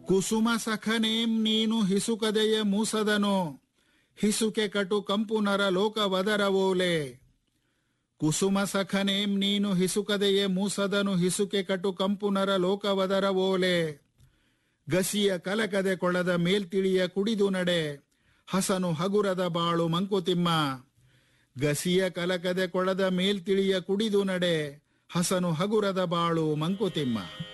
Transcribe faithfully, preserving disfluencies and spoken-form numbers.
ಕುಸುಮ ಸಖನೇಂ ನೀನು ಹಿಸುಕದೆಯ ಮೂಸದನು, ಹಿಸುಕೆ ಕಟು ಕಂಪು ನರ ಲೋಕ ವದರವೋಲೆ. ಕುಸುಮ ಸಖನೇಂ ನೀನು ಹಿಸುಕದೆಯ ಮೂಸದನು, ಹಿಸುಕೆ ಕಟು ಕಂಪು ನರ ಲೋಕ ವದರವೋಲೆ. ಗಸಿಯ ಕಲಕದೆ ಕೊಳದ ಮೇಲ್ತಿಳಿಯ ಕುಡಿದು ನಡೆ, ಹಸನು ಹಗುರದ ಬಾಳು ಮಂಕುತಿಮ್ಮ. ಗಸಿಯ ಕಲಕದೆ ಕೊಳದ ಮೇಲ್ತಿಳಿಯ ಕುಡಿದು ನಡೆ, ಹಸನು ಹಗುರದ ಬಾಳು ಮಂಕುತಿಮ್ಮ.